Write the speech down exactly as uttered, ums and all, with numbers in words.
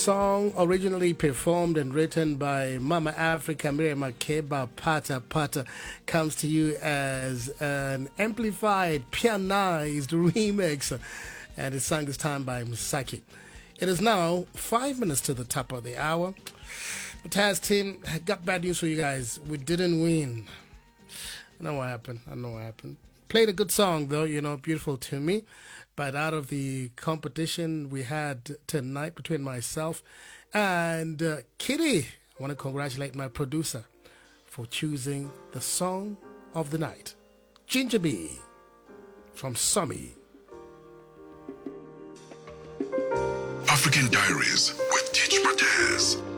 song originally performed and written by Mama Africa, Miriam Makeba Pata Pata, comes to you as an amplified, pianized remix, and it's sung this time by Misaki. It is now five minutes to the top of the hour. The Taz team, I got bad news for you guys. We didn't win. I know what happened. I know what happened. Played a good song, though, you know, beautiful to me. But out of the competition we had tonight between myself and uh, Kitty, I want to congratulate my producer for choosing the song of the night. Ginger Bee from Sumi. African Diaries with Teach Mataz.